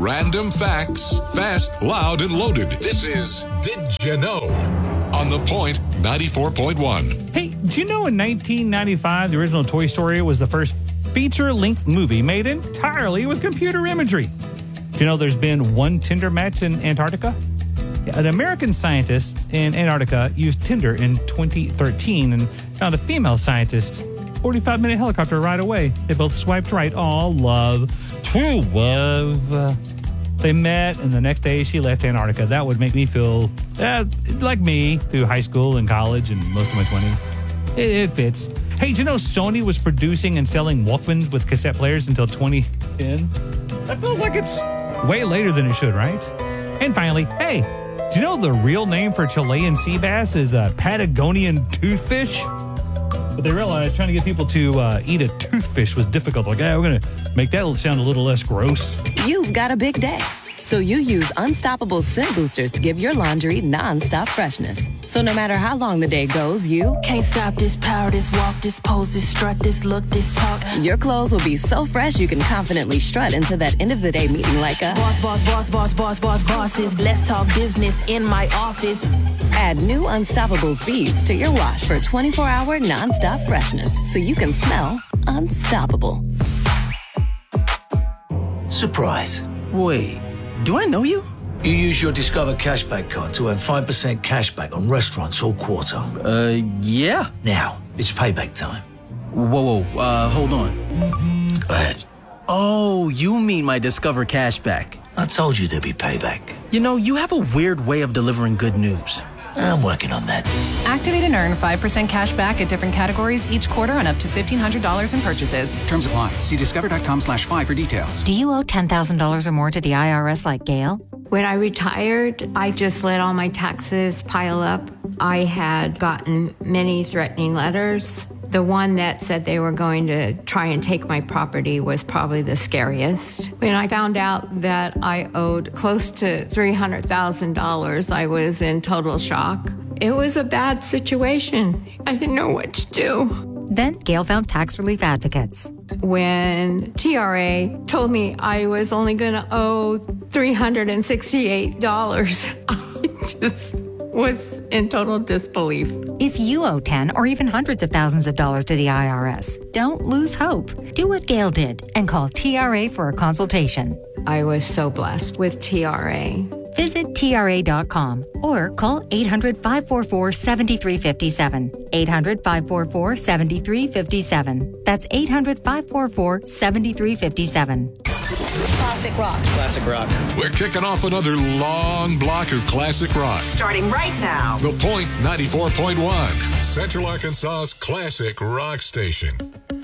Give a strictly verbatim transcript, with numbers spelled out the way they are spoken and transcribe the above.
Random facts, fast, loud, and loaded. This is Did You Know? On The Point ninety-four point one. Hey, do you know in nineteen ninety-five, the original Toy Story was the first feature-length movie made entirely with computer imagery? Do you know there's been one Tinder match in Antarctica? An American scientist in Antarctica used Tinder in twenty thirteen and found a female scientist forty-five minute helicopter ride away. They both swiped right. Oh, love. True love. Uh, they met, and the next day she left Antarctica. That would make me feel uh, like me through high school and college and most of my twenties. It, it fits. Hey, do you know Sony was producing and selling Walkmans with cassette players until twenty ten? That feels like it's way later than it should, right? And finally, hey, do you know the real name for Chilean sea bass is a Patagonian toothfish? But they realized trying to get people to uh, eat a toothfish was difficult. Like, hey, we're going to make that sound a little less gross. You've got a big day, so you use Unstoppable Scent Boosters to give your laundry nonstop freshness. So no matter how long the day goes, you can't stop this power, this walk, this pose, this strut, this look, this talk. Your clothes will be so fresh you can confidently strut into that end of the day meeting like a boss, boss, boss, boss, boss, boss, bosses. Let's talk business in my office. Add new Unstoppables beads to your wash for twenty-four hour nonstop freshness so you can smell unstoppable. Surprise. Wait, do I know you? You use your Discover Cashback card to earn five percent cashback on restaurants all quarter. Uh, yeah. Now, it's payback time. Whoa, whoa, uh, hold on. Go ahead. Oh, you mean my Discover Cashback. I told you there'd be payback. You know, you have a weird way of delivering good news. I'm working on that. Activate and earn five percent cash back at different categories each quarter on up to fifteen hundred dollars in purchases. Terms apply. See discover.com slash five for details. Do you owe ten thousand dollars or more to the I R S like Gail? When I retired, I just let all my taxes pile up. I had gotten many threatening letters. The one that said they were going to try and take my property was probably the scariest. When I found out that I owed close to three hundred thousand dollars, I was in total shock. It was a bad situation. I didn't know what to do. Then Gail found tax relief advocates. When T R A told me I was only going to owe three hundred sixty-eight dollars, I just was in total disbelief. If you owe ten or even hundreds of thousands of dollars to the I R S, don't lose hope. Do what Gail did and call T R A for a consultation. I was so blessed with T R A. Visit T R A dot com or call eight hundred, five four four, seven three five seven. eight hundred, five four four, seven three five seven. That's eight hundred, five four four, seven three five seven. Classic rock. Classic rock. We're kicking off another long block of classic rock. Starting right now. The Point ninety-four point one. Central Arkansas's classic rock station.